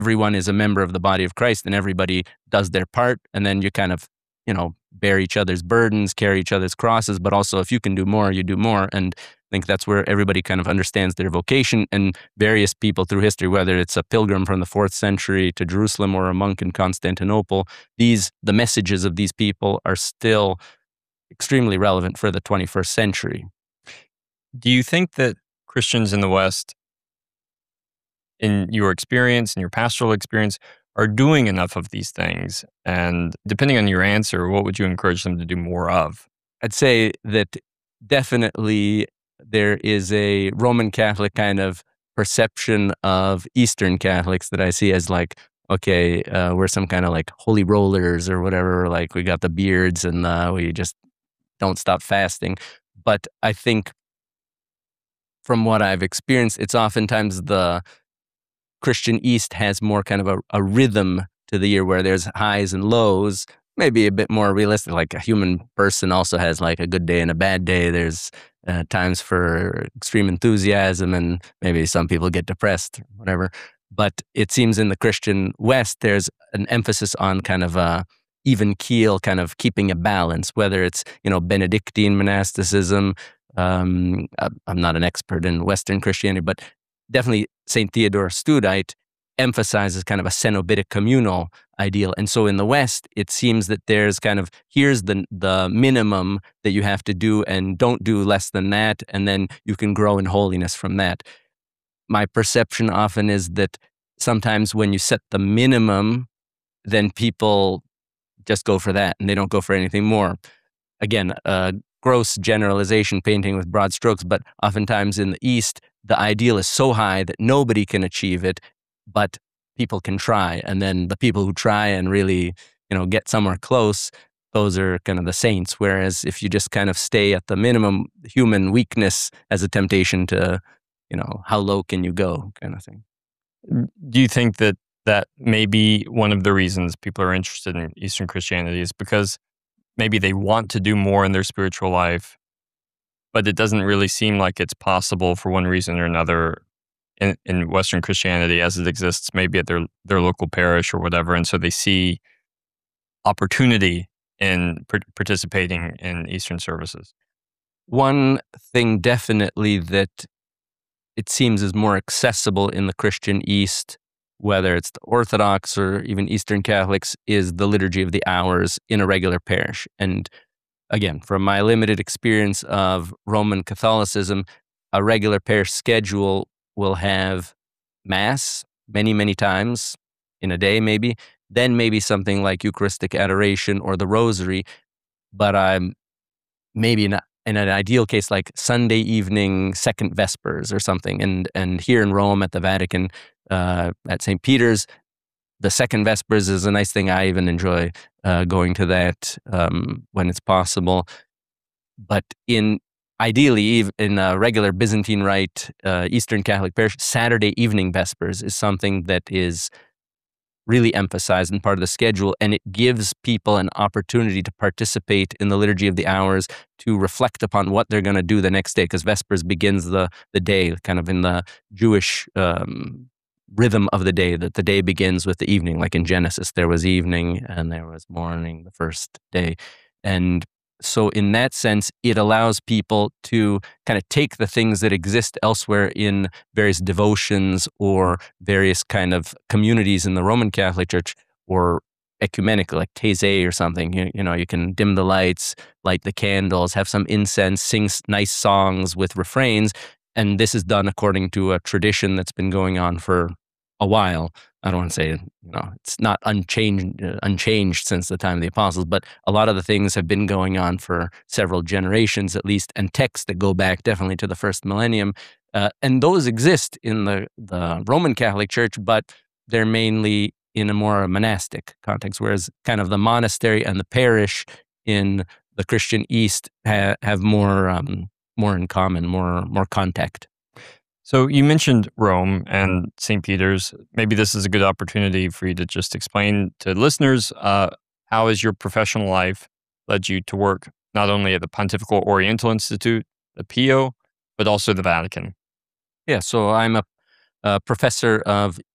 everyone is a member of the body of Christ and everybody does their part. And then you kind of, bear each other's burdens, carry each other's crosses. But also if you can do more, you do more. And I think that's where everybody kind of understands their vocation. And various people through history, whether it's a pilgrim from the 4th century to Jerusalem or a monk in Constantinople, the messages of these people are still extremely relevant for the 21st century. Do you think that Christians in the West, in your experience, in your pastoral experience, are doing enough of these things? And depending on your answer, what would you encourage them to do more of? I'd say that definitely there is a Roman Catholic kind of perception of Eastern Catholics that I see as like, okay, we're some kind of like holy rollers or whatever, like we got the beards and we just don't stop fasting. But I think from what I've experienced, it's oftentimes the Christian East has more kind of a rhythm to the year where there's highs and lows, maybe a bit more realistic. Like a human person also has like a good day and a bad day. There's times for extreme enthusiasm and maybe some people get depressed, whatever. But it seems in the Christian West, there's an emphasis on kind of a even keel, kind of keeping a balance, whether it's, Benedictine monasticism. I'm not an expert in Western Christianity, but definitely St. Theodore Studite emphasizes kind of a cenobitic communal ideal. And so in the West, it seems that there's kind of, here's the minimum that you have to do and don't do less than that. And then you can grow in holiness from that. My perception often is that sometimes when you set the minimum, then people just go for that and they don't go for anything more. Again, gross generalization, painting with broad strokes, but oftentimes in the East, the ideal is so high that nobody can achieve it, but people can try. And then the people who try and really, get somewhere close, those are kind of the saints. Whereas if you just kind of stay at the minimum, human weakness as a temptation to, how low can you go kind of thing. Do you think that may be one of the reasons people are interested in Eastern Christianity is because maybe they want to do more in their spiritual life, but it doesn't really seem like it's possible for one reason or another in Western Christianity as it exists, maybe at their local parish or whatever. And so they see opportunity in participating in Eastern services. One thing definitely that it seems is more accessible in the Christian East, whether it's the Orthodox or even Eastern Catholics, is the Liturgy of the Hours in a regular parish. And again, from my limited experience of Roman Catholicism, a regular parish schedule will have Mass many, many times in a day, maybe, then maybe something like Eucharistic Adoration or the Rosary. But I'm maybe not in an ideal case, like Sunday evening, second Vespers or something. And here in Rome at the Vatican, at St. Peter's, the second Vespers is a nice thing. I even enjoy going to that when it's possible. But ideally, in a regular Byzantine Rite Eastern Catholic parish, Saturday evening Vespers is something that is really emphasized and part of the schedule, and it gives people an opportunity to participate in the Liturgy of the Hours, to reflect upon what they're going to do the next day, because Vespers begins the day kind of in the Jewish rhythm of the day, that the day begins with the evening. Like in Genesis, there was evening and there was morning the first day. And so in that sense, it allows people to kind of take the things that exist elsewhere in various devotions or various kind of communities in the Roman Catholic Church, or ecumenical, like Taizé or something. You can dim the lights, light the candles, have some incense, sing nice songs with refrains. And this is done according to a tradition that's been going on for a while. I don't want to say, it's not unchanged since the time of the apostles, but a lot of the things have been going on for several generations at least, and texts that go back definitely to the first millennium. And those exist in the Roman Catholic Church, but they're mainly in a more monastic context, whereas kind of the monastery and the parish in the Christian East have more in common, more contact. So you mentioned Rome and St. Peter's. Maybe this is a good opportunity for you to just explain to listeners how has your professional life led you to work not only at the Pontifical Oriental Institute, the PIO, but also the Vatican? Yeah, so I'm a professor of